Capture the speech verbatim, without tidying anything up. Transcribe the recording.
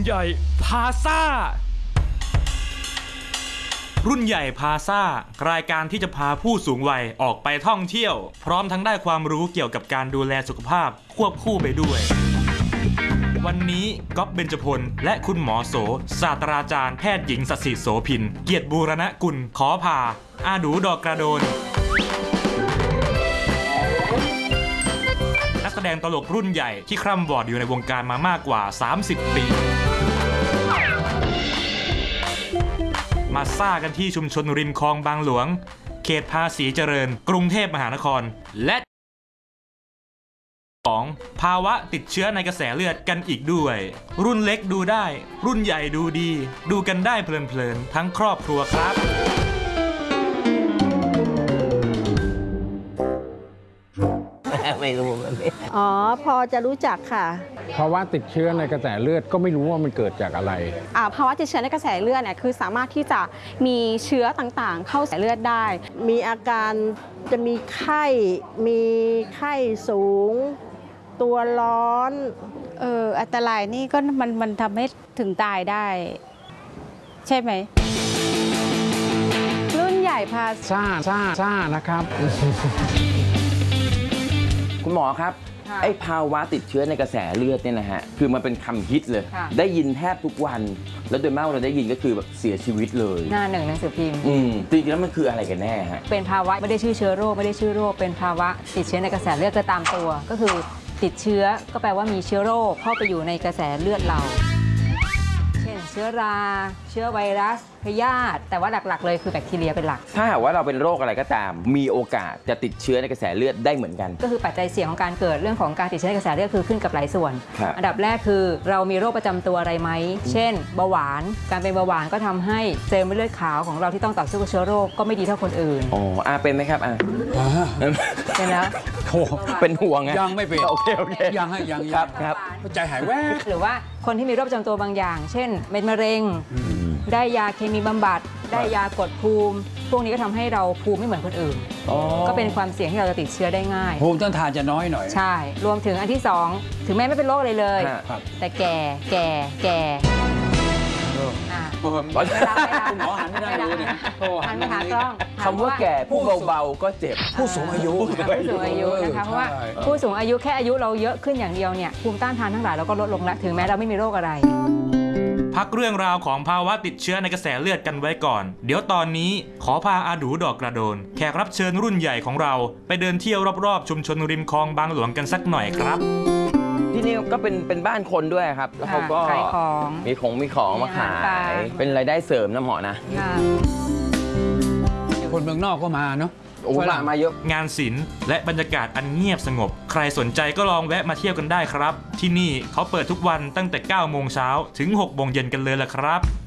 ใหญ่พาซ่ารุ่นใหญ่พาซ่ารายการที่จะพาผู้สูงวัยออกไปท่องเที่ยวพร้อมทั้งได้ความรู้เกี่ยวกับการดูแลสุขภาพควบคู่ไปด้วยวันนี้ก๊อฟเบญจพลและคุณหมอโสศาสตราจารย์แพทย์หญิงสศิโสภินเกียรติบูรณกุลขอพาอาดูดอกกระโดนนักแสดงตลกรุ่นใหญ่ที่คร่ำวอดอยู่ในวงการมามากกว่าสามสิบปีมาซ่ากันที่ชุมชนริมคลองบางหลวงเขตภาษีเจริญกรุงเทพมหานครและของภาวะติดเชื้อในกระแสเลือดกันอีกด้วยรุ่นเล็กดูได้รุ่นใหญ่ดูดีดูกันได้เพลินๆทั้งครอบครัวครับไม่รู้แบบนี้อ๋อพอจะรู้จักค่ะภาวะติดเชื้อในกระแสเลือดก็ไม่รู้ว่ามันเกิดจากอะไรอ่าภาวะติดเชื้อในกระแสเลือดเนี่ยคือสามารถที่จะมีเชื้อต่างๆเข้าสายเลือดได้มีอาการจะมีไข้มีไข้สูงตัวร้อนเอออันตรายนี่ก็มันมันทำให้ถึงตายได้ใช่ไหมรุ่นใหญ่พาซ่าซ่าซ่านะครับคุณหมอครับไอ้ภาวะติดเชื้อในกระแสเลือดเนี่ยนะฮะคือมันเป็นคำฮิตเลยได้ยินแทบทุกวันแล้วโดยมากเราได้ยินก็คือแบบเสียชีวิตเลยหน้าหนึ่งหนังสือพิมพ์อืมจริงๆแล้วมันคืออะไรกันแน่ฮะเป็นภาวะไม่ได้ชื่อเชื้อโรคไม่ได้ชื่อโรคเป็นภาวะติดเชื้อในกระแสเลือดก็ตามตัวก็คือติดเชื้อก็แปลว่ามีเชื้อโรคเข้าไปอยู่ในกระแสเลือดเราเช่นเชื้อราเชื้อไวรัสพยาธิแต่ว่าหลักๆเลยคือแบคทีเรียเป็นหลักถ้าหากว่าเราเป็นโรคอะไรก็ตามมีโอกาสจะติดเชื้อในกระแสเลือดได้เหมือนกันก็คือปัจจัยเสี่ยงของการเกิดเรื่องของการติดเชื้อในกระแสเลือดคือขึ้นกับหลายส่วนอันดับแรกคือเรามีโรคประจำตัวอะไรไหมเช่นเบาหวานการเป็นเบาหวานก็ทำให้เซลล์เม็ดเลือดขาวของเราที่ต้องต่อสู้กับเชื้อโรคก็ไม่ดีเท่าคนอื่นอ๋ออ่าเป็นไหมครับอ่าเป็นแล้วโอ้เป็นห่วงไงยังไม่เป็นโอเคโอเคยังให้ยังครับครับใจหายแวบหรือว่าคนที่มีโรคประจำตัวบางอย่างเช่นเป็นมะเร็งได้ยาเคมีบำบัดได้ยากดภูมิพวกนี้ก็ทำให้เราภูมิไม่เหมือนคนอื่นก็เป็นความเสี่ยงที่เราจะติดเชื้อได้ง่ายภูมิต้านทานจะน้อยหน่อยใช่รวมถึงอันที่สองถึงแม้ไม่เป็นโรคอะไรเลยแต่แก่แก่แก่คุณหมอหันไม่ได้รู้เนี่ยหันมาหากล้องคำว่าแก่ผู้เบาๆก็เจ็บผู้สูงอายุผู้สูงอายุนะคะเพราะว่าผู้สูงอายุแค่อายุเราเยอะขึ้นอย่างเดียวเนี่ยภูมิต้านทานทั้งหลายเราก็ลดลงแล้วถึงแม้เราไม่มีโรคอะไรพักเรื่องราวของภาวะติดเชื้อในกระแสเลือดกันไว้ก่อนเดี๋ยวตอนนี้ขอพาอาดูดอกกระโดนแขกรับเชิญรุ่นใหญ่ของเราไปเดินเที่ยวรอบๆชุมชนริมคลองบางหลวงกันสักหน่อยครับที่นี่ก็เป็นเป็นบ้านคนด้วยครับแล้วเขาก็มีของมีของมาขายเป็นรายได้เสริมนะหมอนะคนเมืองนอกก็มาเนาะโอ้มามาเยอะงานศิลป์และบรรยากาศอันเงียบสงบใครสนใจก็ลองแวะมาเที่ยวกันได้ครับที่นี่เขาเปิดทุกวันตั้งแต่เก้าโมงเช้าถึงหกโมงเย็นกันเลยล่ะครับ